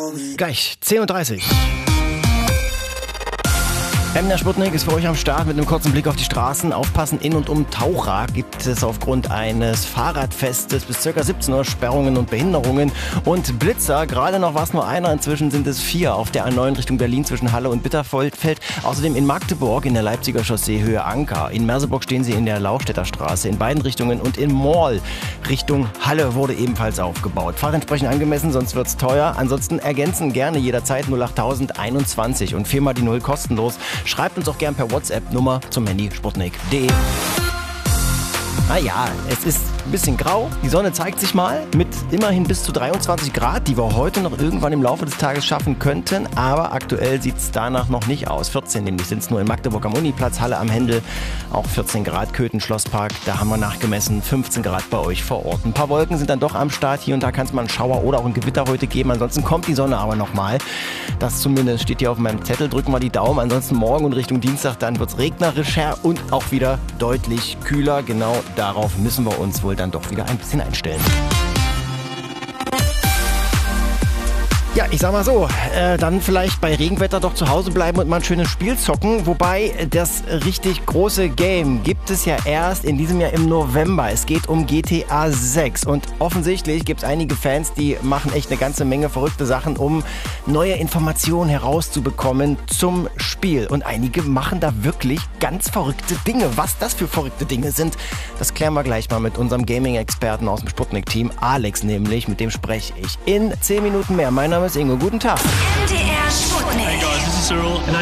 Gleich 10:30 Uhr. MDR Sputnik ist für euch am Start mit einem kurzen Blick auf die Straßen. Aufpassen, in und um Taucha gibt es aufgrund eines Fahrradfestes bis ca. 17 Uhr Sperrungen und Behinderungen. Und Blitzer, gerade noch war es nur einer, inzwischen sind es 4 auf der A9 Richtung Berlin zwischen Halle und Bitterfeld. Außerdem in Magdeburg in der Leipziger Chaussee Höhe Anker. In Merseburg stehen sie in der Laustädter Straße in beiden Richtungen. Und in Mall Richtung Halle wurde ebenfahrt aufgebaut. Fahrt entsprechend angemessen, sonst wird's teuer. Ansonsten ergänzen gerne jederzeit 08021 und 4 mal die 0 kostenlos. Schreibt uns auch gern per WhatsApp-Nummer zum Handy sputnik.de. Naja, es ist ein bisschen grau. Die Sonne zeigt sich mal mit immerhin bis zu 23 Grad, die wir heute noch irgendwann im Laufe des Tages schaffen könnten. Aber aktuell sieht es danach noch nicht aus. 14 nämlich sind es nur in Magdeburg am Uniplatz, Halle am Händel. Auch 14 Grad, Köthen, Schlosspark. Da haben wir nachgemessen. 15 Grad bei euch vor Ort. Ein paar Wolken sind dann doch am Start. Hier und da kann es mal einen Schauer oder auch ein Gewitter heute geben. Ansonsten kommt die Sonne aber nochmal. Das zumindest steht hier auf meinem Zettel. Drücken wir die Daumen. Ansonsten morgen und Richtung Dienstag dann wird es regnerischer und auch wieder deutlich kühler. Genau darauf müssen wir uns wohl dann doch wieder ein bisschen einstellen. Ja, ich sag mal so, dann vielleicht bei Regenwetter doch zu Hause bleiben und mal ein schönes Spiel zocken. Wobei das richtig große Game gibt es ja erst in diesem Jahr im November. Es geht um GTA 6 und offensichtlich gibt es einige Fans, die machen echt eine ganze Menge verrückte Sachen, um neue Informationen herauszubekommen zum Spiel. Und einige machen da wirklich ganz verrückte Dinge. Was das für verrückte Dinge sind, das klären wir gleich mal mit unserem Gaming-Experten aus dem Sputnik-Team, Alex nämlich. Mit dem spreche ich in 10 Minuten mehr. Mein Name ist Ingo. Guten Tag. MDR Sputnik. Hey guys, this is Cyril.